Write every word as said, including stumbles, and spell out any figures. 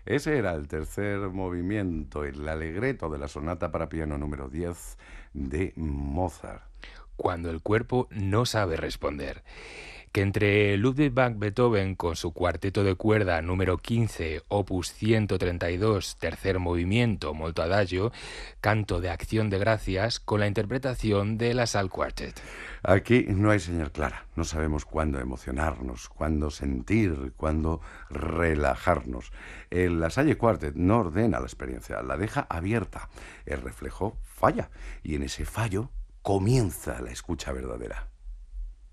Ese era el tercer movimiento, el Allegretto de la sonata para piano número diez de Mozart. Cuando el cuerpo no sabe responder. Que entre Ludwig van Beethoven con su cuarteto de cuerda número quince, opus ciento treinta y dos, tercer movimiento, molto adagio, canto de acción de gracias, con la interpretación de la Salle Quartet. Aquí no hay señal clara. No sabemos cuándo emocionarnos, cuándo sentir, cuándo relajarnos. El La Salle Quartet no ordena la experiencia, la deja abierta. El reflejo falla y en ese fallo comienza la escucha verdadera.